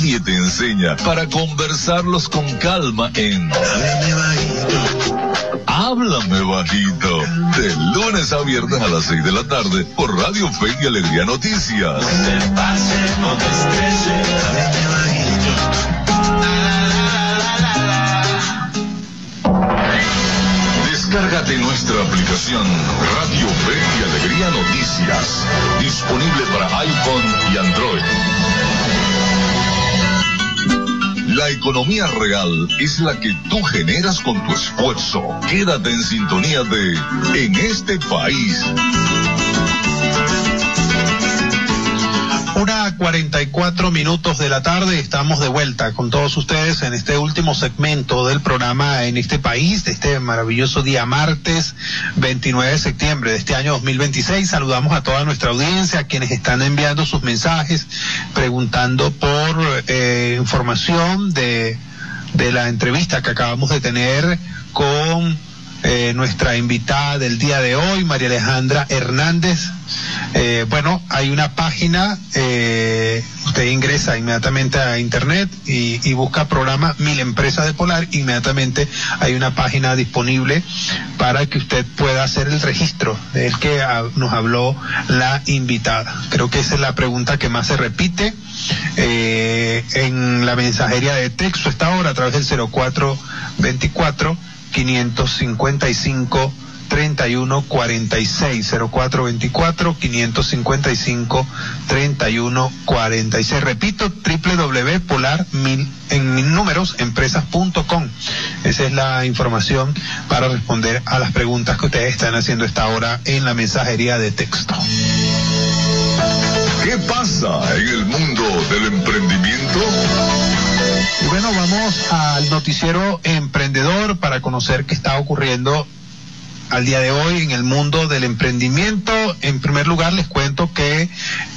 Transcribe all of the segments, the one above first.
nadie te enseña para conversarlos con calma en Háblame Bajito, de lunes a viernes a las 6 de la tarde por Radio Fe y Alegría Noticias. Descárgate nuestra aplicación Radio Fe y Alegría Noticias, disponible para iPhone y Android. La economía real es la que tú generas con tu esfuerzo. Quédate en sintonía de En este país. 1:44 de la tarde, estamos de vuelta con todos ustedes en este último segmento del programa En este país, de este maravilloso día martes 29 de septiembre de este año 2026. Saludamos a toda nuestra audiencia, a quienes están enviando sus mensajes, preguntando por información de la entrevista que acabamos de tener con nuestra invitada del día de hoy, María Alejandra Hernández. Bueno, hay una página, usted ingresa inmediatamente a internet y busca programa 1000 Empresas de Polar. Inmediatamente hay una página disponible para que usted pueda hacer el registro del que nos habló la invitada. Creo que esa es la pregunta que más se repite en la mensajería de texto esta hora a través del 0424-555-3146, 0424-555-3146. Repito, www.polar1000empresas.com. Esa es la información para responder a las preguntas que ustedes están haciendo esta hora en la mensajería de texto. ¿Qué pasa en el mundo del emprendimiento? Y bueno, vamos al noticiero emprendedor para conocer qué está ocurriendo al día de hoy en el mundo del emprendimiento. En primer lugar, les cuento que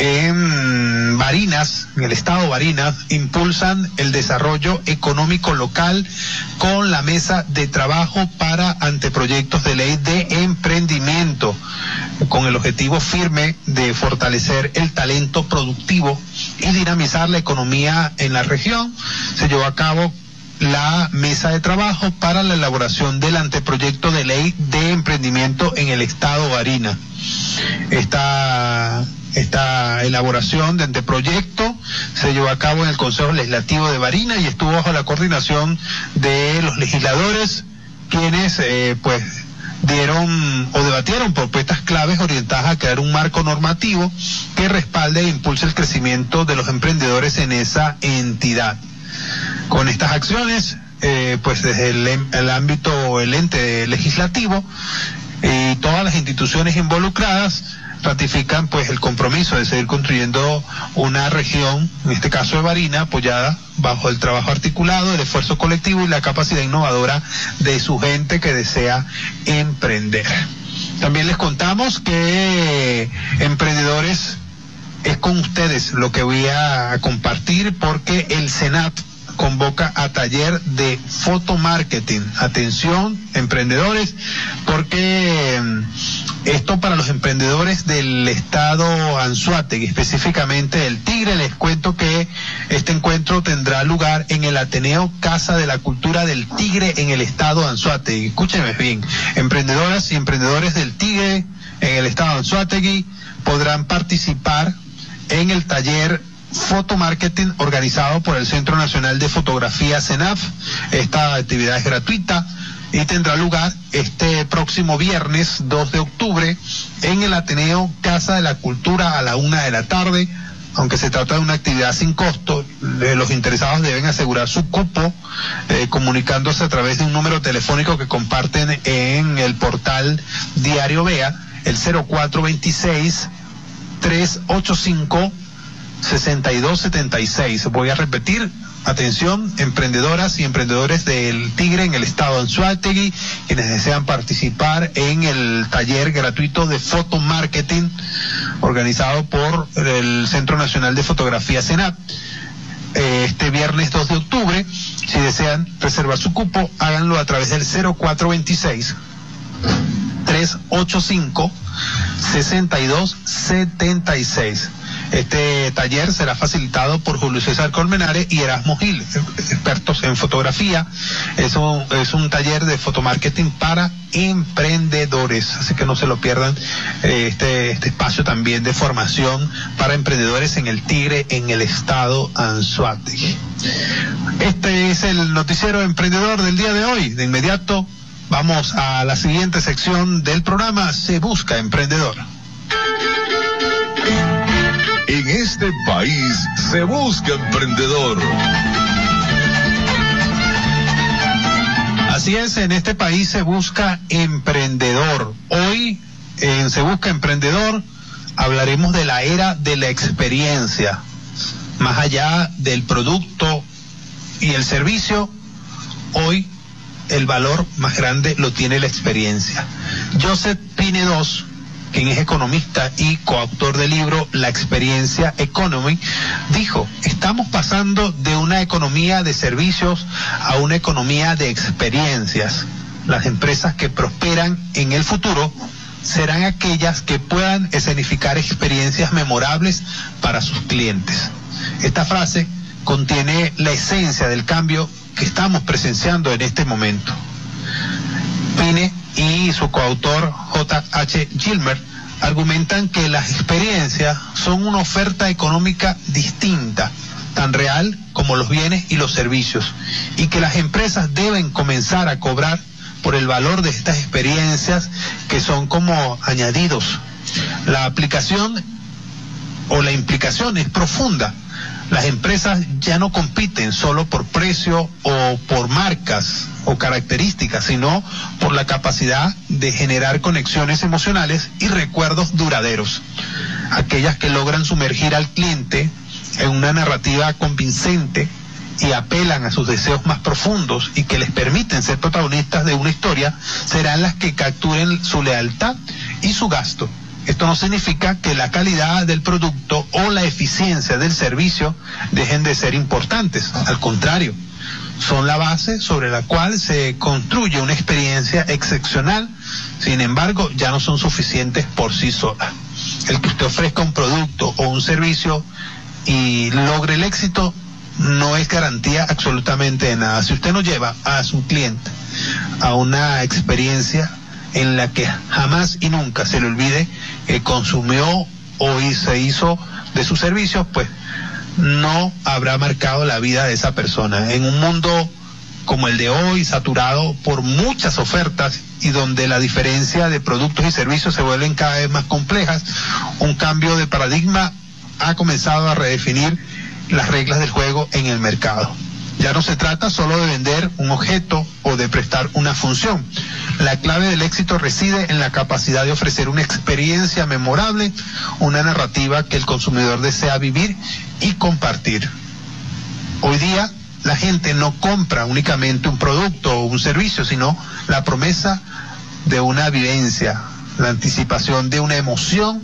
en Barinas, en el estado Barinas, impulsan el desarrollo económico local con la mesa de trabajo para anteproyectos de ley de emprendimiento, con el objetivo firme de fortalecer el talento productivo y dinamizar la economía en la región. Se llevó a cabo la mesa de trabajo para la elaboración del anteproyecto de ley de emprendimiento en el estado Barinas. Esta elaboración de anteproyecto se llevó a cabo en el Consejo Legislativo de Barinas y estuvo bajo la coordinación de los legisladores, quienes dieron o debatieron propuestas claves orientadas a crear un marco normativo que respalde e impulse el crecimiento de los emprendedores en esa entidad. Con estas acciones, desde el ámbito, el ente legislativo y todas las instituciones involucradas ratifican el compromiso de seguir construyendo una región, en este caso de Barinas, apoyada bajo el trabajo articulado, el esfuerzo colectivo y la capacidad innovadora de su gente que desea emprender. También les contamos que emprendedores, es con ustedes lo que voy a compartir, porque el Senat convoca a taller de fotomarketing. Atención, emprendedores, porque esto para los emprendedores del estado Anzoátegui, específicamente del Tigre. Les cuento que este encuentro tendrá lugar en el Ateneo Casa de la Cultura del Tigre en el estado Anzoátegui. Escúchenme bien, emprendedoras y emprendedores del Tigre en el estado Anzoátegui podrán participar en el taller fotomarketing organizado por el Centro Nacional de Fotografía CENAF. Esta actividad es gratuita y tendrá lugar este próximo viernes 2 de octubre en el Ateneo Casa de la Cultura a la 1 de la tarde. Aunque se trata de una actividad sin costo, los interesados deben asegurar su cupo comunicándose a través de un número telefónico que comparten en el portal Diario Vea, el 0426-385-6276. Voy a repetir. Atención, emprendedoras y emprendedores del Tigre en el estado Anzoátegui, quienes desean participar en el taller gratuito de fotomarketing organizado por el Centro Nacional de Fotografía CENAF. Este viernes 2 de octubre, si desean reservar su cupo, háganlo a través del 0426-385-6276. Este taller será facilitado por Julio César Colmenares y Erasmo Gil, expertos en fotografía. Es un taller de fotomarketing para emprendedores, así que no se lo pierdan, este espacio también de formación para emprendedores en el Tigre, en el estado Anzoátegui. Este es el noticiero emprendedor del día de hoy. De inmediato vamos a la siguiente sección del programa, Se Busca Emprendedor. En este país se busca emprendedor. Así es, en este país se busca emprendedor. Hoy en Se Busca Emprendedor hablaremos de la era de la experiencia. Más allá del producto y el servicio, hoy el valor más grande lo tiene la experiencia. Joseph Pinedos, quien es economista y coautor del libro La Experiencia Economy, dijo: estamos pasando de una economía de servicios a una economía de experiencias. Las empresas que prosperan en el futuro serán aquellas que puedan escenificar experiencias memorables para sus clientes. Esta frase contiene la esencia del cambio que estamos presenciando en este momento. Pine y su coautor J.H. Gilmer argumentan que las experiencias son una oferta económica distinta, tan real como los bienes y los servicios, y que las empresas deben comenzar a cobrar por el valor de estas experiencias que son como añadidos. La aplicación o la implicación es profunda. Las empresas ya no compiten solo por precio o por marcas o características, sino por la capacidad de generar conexiones emocionales y recuerdos duraderos. Aquellas que logran sumergir al cliente en una narrativa convincente y apelan a sus deseos más profundos y que les permiten ser protagonistas de una historia, serán las que capturen su lealtad y su gasto. Esto no significa que la calidad del producto o la eficiencia del servicio dejen de ser importantes. Al contrario, son la base sobre la cual se construye una experiencia excepcional. Sin embargo, ya no son suficientes por sí solas. El que usted ofrezca un producto o un servicio y logre el éxito no es garantía absolutamente de nada. Si usted no lleva a su cliente a una experiencia en la que jamás y nunca se le olvide que consumió o se hizo de sus servicios, pues no habrá marcado la vida de esa persona. En un mundo como el de hoy, saturado por muchas ofertas y donde la diferencia de productos y servicios se vuelven cada vez más complejas, un cambio de paradigma ha comenzado a redefinir las reglas del juego en el mercado. Ya no se trata solo de vender un objeto o de prestar una función. La clave del éxito reside en la capacidad de ofrecer una experiencia memorable, una narrativa que el consumidor desea vivir y compartir. Hoy día la gente no compra únicamente un producto o un servicio, sino la promesa de una vivencia, la anticipación de una emoción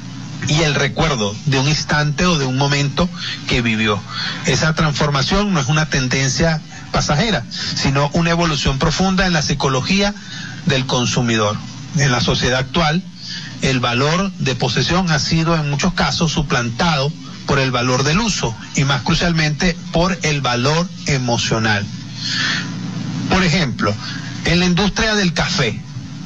y el recuerdo de un instante o de un momento que vivió. Esa transformación no es una tendencia pasajera, sino una evolución profunda en la psicología del consumidor. En la sociedad actual, el valor de posesión ha sido en muchos casos suplantado por el valor del uso y más crucialmente por el valor emocional. Por ejemplo, en la industria del café,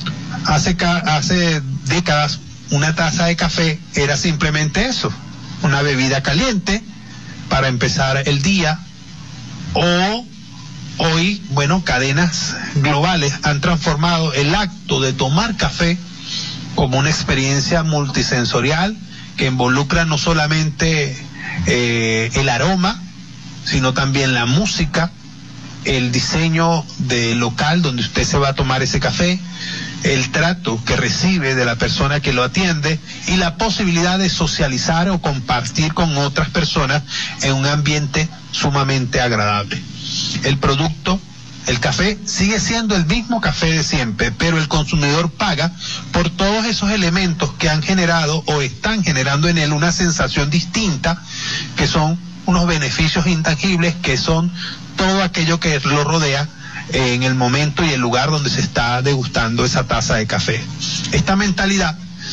hace décadas una taza de café era simplemente eso, una bebida caliente para empezar el día. O hoy, bueno, cadenas globales han transformado el acto de tomar café como una experiencia multisensorial que involucra no solamente el aroma, sino también la música, el diseño del local donde usted se va a tomar ese café, el trato que recibe de la persona que lo atiende y la posibilidad de socializar o compartir con otras personas en un ambiente sumamente agradable. El producto, el café, sigue siendo el mismo café de siempre, pero el consumidor paga por todos esos elementos que han generado o están generando en él una sensación distinta, que son unos beneficios intangibles, que son todo aquello que lo rodea en el momento y el lugar donde se está degustando esa taza de café. Esta mentalidad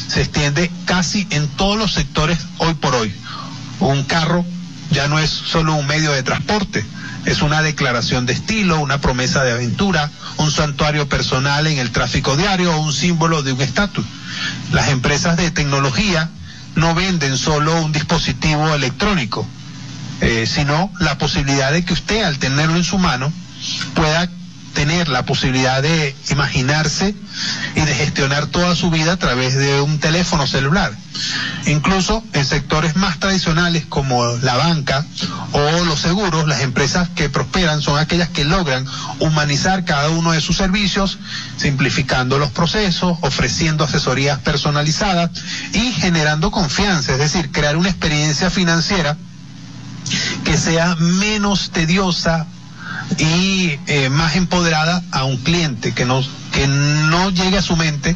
se extiende casi en todos los sectores hoy por hoy. Un carro ya no es solo un medio de transporte, es una declaración de estilo, una promesa de aventura, un santuario personal en el tráfico diario o un símbolo de un estatus. Las empresas de tecnología no venden solo un dispositivo electrónico, sino la posibilidad de que usted, al tenerlo en su mano, pueda tener la posibilidad de imaginarse y de gestionar toda su vida a través de un teléfono celular. Incluso en sectores más tradicionales como la banca o los seguros, las empresas que prosperan son aquellas que logran humanizar cada uno de sus servicios, simplificando los procesos, ofreciendo asesorías personalizadas y generando confianza, es decir, crear una experiencia financiera que sea menos tediosa y más empoderada a un cliente, que no llegue a su mente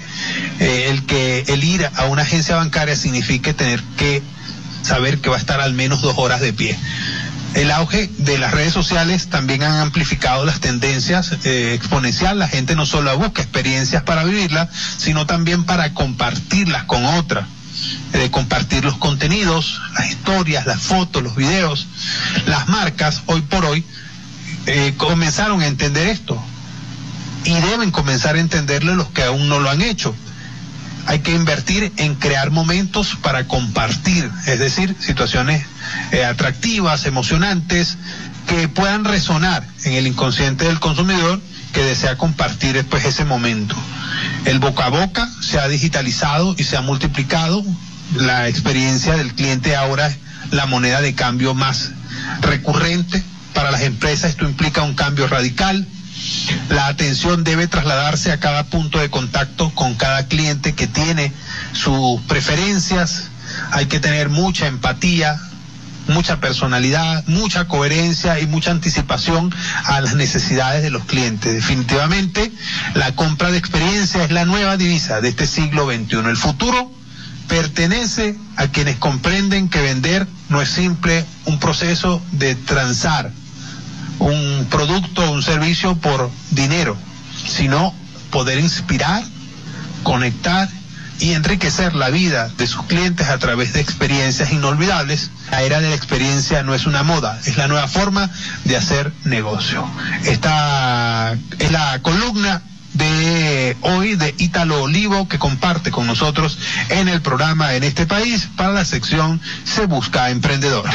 el ir a una agencia bancaria signifique tener que saber que va a estar al menos 2 horas de pie. El auge de las redes sociales también han amplificado las tendencias exponencial. La gente no solo busca experiencias para vivirlas, sino también para compartirlas con otras. Compartir los contenidos, las historias, las fotos, los videos. Las marcas hoy por hoy comenzaron a entender esto y deben comenzar a entenderlo los que aún no lo han hecho. Hay que invertir en crear momentos para compartir, es decir, situaciones atractivas, emocionantes, que puedan resonar en el inconsciente del consumidor que desea compartir después ese momento. El boca a boca se ha digitalizado y se ha multiplicado. La experiencia del cliente ahora es la moneda de cambio más recurrente. Para las empresas esto implica un cambio radical. La atención debe trasladarse a cada punto de contacto con cada cliente que tiene sus preferencias. Hay que tener mucha empatía, mucha personalidad, mucha coherencia y mucha anticipación a las necesidades de los clientes. Definitivamente, la compra de experiencia es la nueva divisa de este siglo XXI. El futuro pertenece a quienes comprenden que vender no es simple un proceso de transar un producto o un servicio por dinero, sino poder inspirar, conectar y enriquecer la vida de sus clientes a través de experiencias inolvidables. La era de la experiencia no es una moda, es la nueva forma de hacer negocio. Esta es la columna de hoy de Ítalo Olivo, que comparte con nosotros en el programa En este País para la sección Se Busca Emprendedor.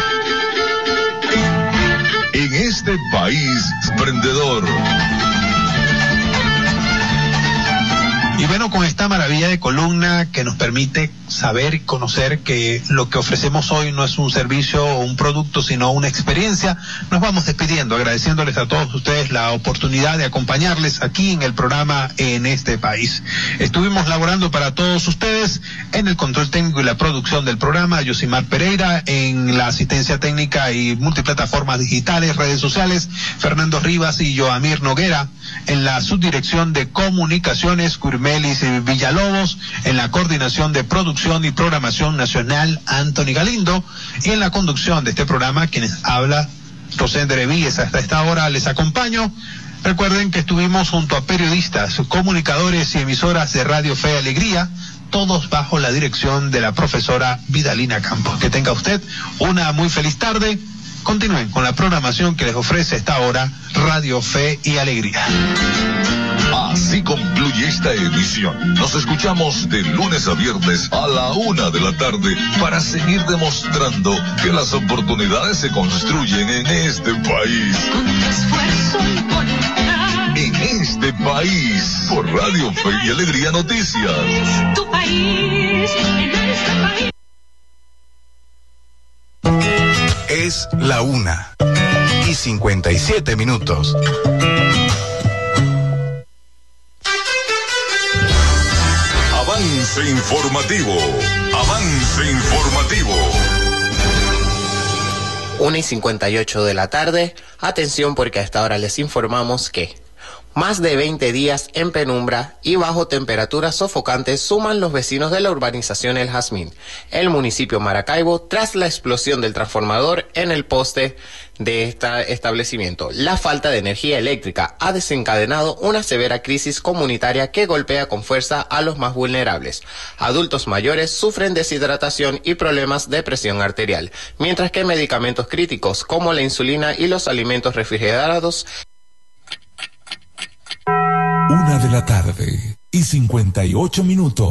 En este país, emprendedor. Y bueno, con esta maravilla de columna que nos permite saber y conocer que lo que ofrecemos hoy no es un servicio o un producto, sino una experiencia, nos vamos despidiendo, agradeciéndoles a todos ustedes la oportunidad de acompañarles aquí en el programa En este País. Estuvimos laborando para todos ustedes en el control técnico y la producción del programa, Yosimar Pereira, en la asistencia técnica y multiplataformas digitales, redes sociales, Fernando Rivas y Joamir Noguera, en la subdirección de comunicaciones, Curmelis Villalobos, en la coordinación de producción y programación nacional, Anthony Galindo, y en la conducción de este programa, quienes habla, Rosender Evíes. Hasta esta hora les acompaño. Recuerden que estuvimos junto a periodistas, comunicadores y emisoras de Radio Fe y Alegría, todos bajo la dirección de la profesora Vidalina Campos. Que tenga usted una muy feliz tarde. Continúen con la programación que les ofrece esta hora Radio Fe y Alegría. Así concluye esta emisión. Nos escuchamos de lunes a viernes a la 1 de la tarde para seguir demostrando que las oportunidades se construyen en este país. Con esfuerzo y voluntad. En este país, por Radio Fe y Alegría Noticias. Tu país, en este país. Es la 1:57. Avance informativo. Avance informativo. 1:58 de la tarde. Atención, porque a esta hora les informamos que más de 20 días en penumbra y bajo temperaturas sofocantes suman los vecinos de la urbanización El Jazmín, el municipio Maracaibo, tras la explosión del transformador en el poste de este establecimiento. La falta de energía eléctrica ha desencadenado una severa crisis comunitaria que golpea con fuerza a los más vulnerables. Adultos mayores sufren deshidratación y problemas de presión arterial, mientras que medicamentos críticos como la insulina y los alimentos refrigerados. 1:58 p.m.